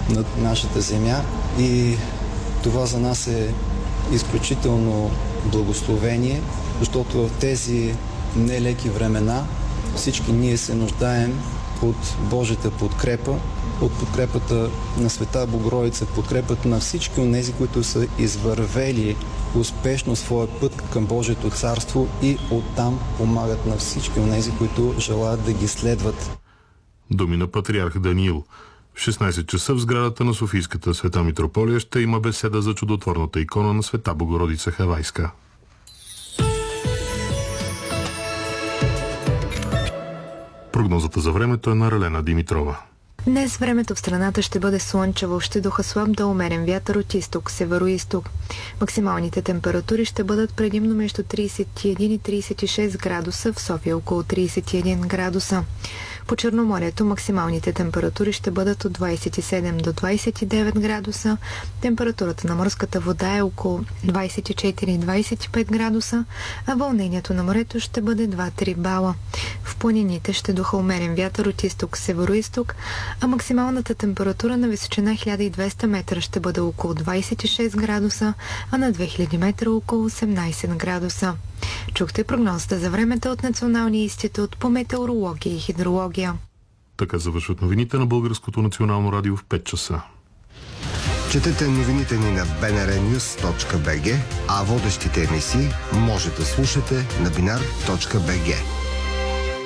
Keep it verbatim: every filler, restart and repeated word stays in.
над нашата земя и това за нас е изключително благословение, защото в тези нелеки времена всички ние се нуждаем от Божията подкрепа, от подкрепата на Света Богородица, подкрепата на всички онези, които са извървели успешно своя път към Божието царство и оттам помагат на всички онези, които желаят да ги следват. Думи на патриарх Даниил. В шестнайсет часа в сградата на Софийската Света Митрополия ще има беседа за чудотворната икона на Света Богородица Хавайска. Прогнозата за времето е на Ралена Димитрова. Днес времето в страната ще бъде слънчево, ще духа слаб до умерен вятър от изток, северо-изток. Максималните температури ще бъдат предимно между трийсет и един и трийсет и шест градуса, в София около трийсет и един градуса. По Черноморието максималните температури ще бъдат от двайсет и седем до двайсет и девет градуса. Температурата на морската вода е около двайсет и четири до двайсет и пет градуса, а вълнението на морето ще бъде два до три бала. В планините ще духа умерен вятър от изток, северо-изток, а максималната температура на височина хиляда и двеста метра ще бъде около двайсет и шест градуса, а на две хиляди метра около осемнайсет градуса. Чухте прогнозата за времето от Националния институт по метеорология и хидрология. Така завършват новините на Българското национално радио в пет часа. Четете новините ни на би ен ар нюз точка би джи, а водещите емисии може да слушате на бинар точка би джи.